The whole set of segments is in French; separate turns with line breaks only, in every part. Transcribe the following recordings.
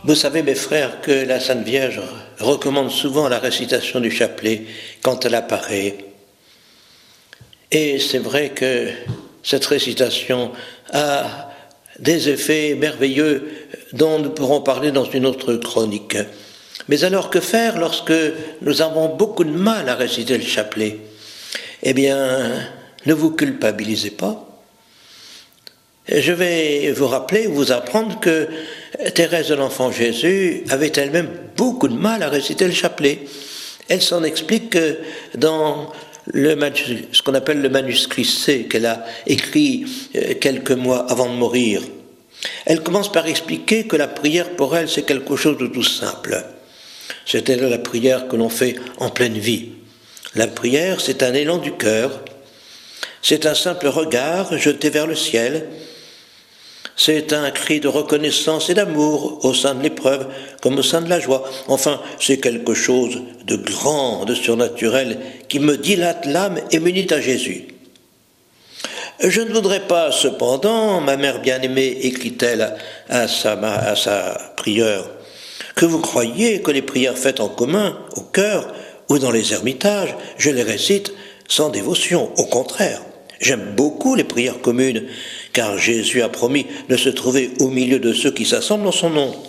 Vous savez, mes frères, que la Sainte Vierge recommande souvent la récitation du chapelet quand elle apparaît. Et c'est vrai que cette récitation a des effets merveilleux dont nous pourrons parler dans une autre chronique. Mais alors que faire lorsque nous avons beaucoup de mal à réciter le chapelet? Eh bien, ne vous culpabilisez pas. Je vais vous rappeler, vous apprendre que Thérèse de l'Enfant Jésus avait elle-même beaucoup de mal à réciter le chapelet. Elle s'en explique dans ce qu'on appelle le manuscrit C, qu'elle a écrit quelques mois avant de mourir. Elle commence par expliquer que la prière pour elle, c'est quelque chose de tout simple. C'était la prière que l'on fait en pleine vie. La prière, c'est un élan du cœur, c'est un simple regard jeté vers le ciel, c'est un cri de reconnaissance et d'amour au sein de l'épreuve comme au sein de la joie. Enfin, c'est quelque chose de grand, de surnaturel, qui me dilate l'âme et m'unit à Jésus. Je ne voudrais pas, cependant, ma mère bien-aimée, écrit-elle à sa prieure, que vous croyiez que les prières faites en commun, au chœur ou dans les ermitages, je les récite sans dévotion. Au contraire, j'aime beaucoup les prières communes, car Jésus a promis de se trouver au milieu de ceux qui s'assemblent en son nom.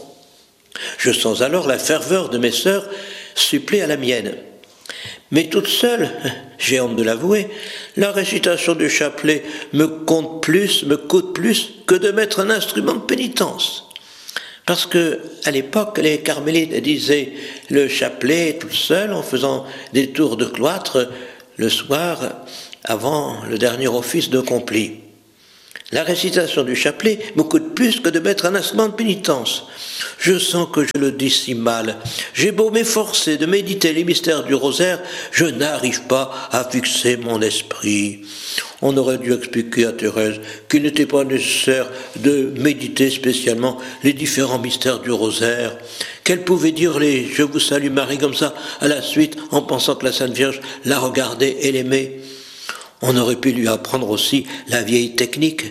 Je sens alors la ferveur de mes sœurs suppléer à la mienne. Mais toute seule, j'ai honte de l'avouer, la récitation du chapelet me coûte plus que de mettre un instrument de pénitence. Parce que, à l'époque, les carmélites disaient le chapelet tout seul en faisant des tours de cloître le soir avant le dernier office de complis. La récitation du chapelet me coûte plus que de mettre un instrument de pénitence. Je sens que je le dis si mal. J'ai beau m'efforcer de méditer les mystères du rosaire, je n'arrive pas à fixer mon esprit. On aurait dû expliquer à Thérèse qu'il n'était pas nécessaire de méditer spécialement les différents mystères du rosaire, qu'elle pouvait dire les « Je vous salue Marie » comme ça à la suite en pensant que la Sainte Vierge la regardait et l'aimait. On aurait pu lui apprendre aussi la vieille technique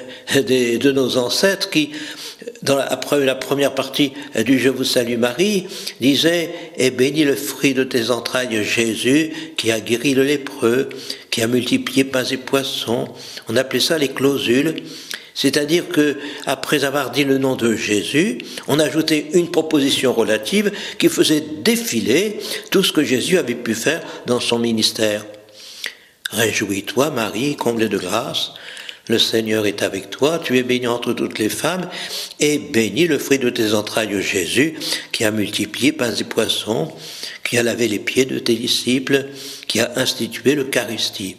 de nos ancêtres qui, après la première partie du « Je vous salue Marie », disait « Et bénis le fruit de tes entrailles Jésus, qui a guéri le lépreux, qui a multiplié pains et poissons ». On appelait ça les clausules, c'est-à-dire que après avoir dit le nom de Jésus, on ajoutait une proposition relative qui faisait défiler tout ce que Jésus avait pu faire dans son ministère. Réjouis-toi, Marie, comblée de grâce, le Seigneur est avec toi, tu es bénie entre toutes les femmes, et béni le fruit de tes entrailles, Jésus, qui a multiplié pains et poissons, qui a lavé les pieds de tes disciples, qui a institué l'Eucharistie.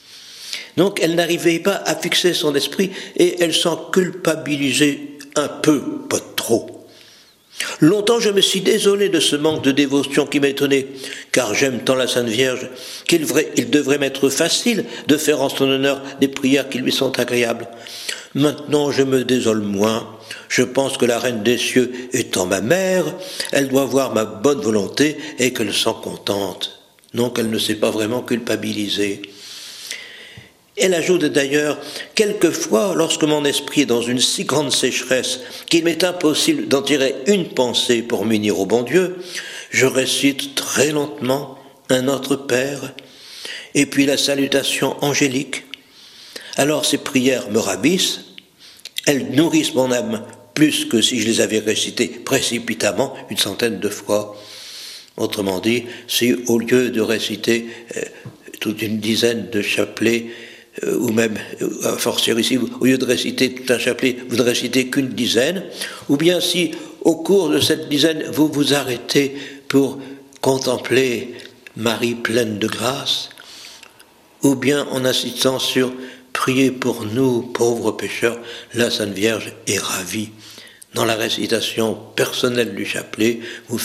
Donc elle n'arrivait pas à fixer son esprit, et elle s'en culpabilisait un peu, pas trop. Longtemps je me suis désolé de ce manque de dévotion qui m'étonnait, car j'aime tant la Sainte Vierge qu'il devrait m'être facile de faire en son honneur des prières qui lui sont agréables. Maintenant je me désole moins, je pense que la Reine des cieux étant ma mère, elle doit voir ma bonne volonté et qu'elle s'en contente. Donc elle ne s'est pas vraiment culpabilisée. Elle ajoute d'ailleurs, quelquefois, lorsque mon esprit est dans une si grande sécheresse qu'il m'est impossible d'en tirer une pensée pour m'unir au bon Dieu, je récite très lentement un Notre Père, et puis la salutation angélique. Alors ces prières me ravissent, elles nourrissent mon âme plus que si je les avais récitées précipitamment une centaine de fois. Autrement dit, si au lieu de réciter toute une dizaine de chapelets, ou même, à fortiori ici, au lieu de réciter tout un chapelet, vous ne récitez qu'une dizaine, ou bien si, au cours de cette dizaine, vous vous arrêtez pour contempler Marie pleine de grâce, ou bien en insistant sur « Priez pour nous, pauvres pécheurs », la Sainte Vierge est ravie. Dans la récitation personnelle du chapelet, vous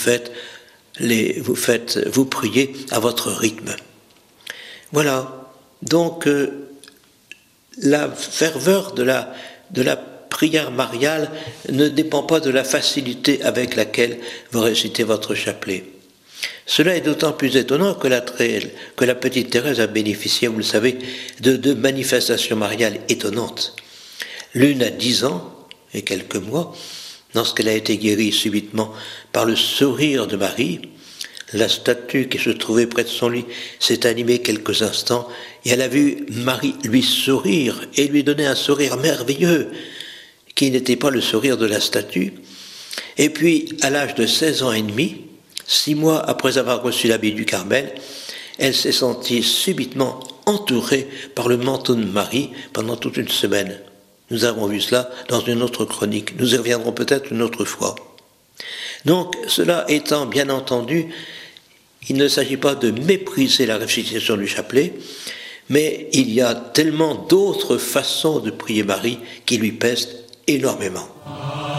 priez à votre rythme. Voilà, donc la ferveur de la prière mariale ne dépend pas de la facilité avec laquelle vous récitez votre chapelet. Cela est d'autant plus étonnant que la petite Thérèse a bénéficié, vous le savez, de deux manifestations mariales étonnantes. L'une à 10 ans et quelques mois, lorsqu'elle a été guérie subitement par le sourire de Marie, la statue qui se trouvait près de son lit s'est animée quelques instants et elle a vu Marie lui sourire et lui donner un sourire merveilleux qui n'était pas le sourire de la statue. Et puis, à l'âge de 16 ans et demi, 6 mois après avoir reçu l'habit du Carmel, elle s'est sentie subitement entourée par le manteau de Marie pendant toute une semaine. Nous avons vu cela dans une autre chronique. Nous y reviendrons peut-être une autre fois. Donc, cela étant bien entendu, il ne s'agit pas de mépriser la récitation du chapelet, mais il y a tellement d'autres façons de prier Marie qui lui pèsent énormément.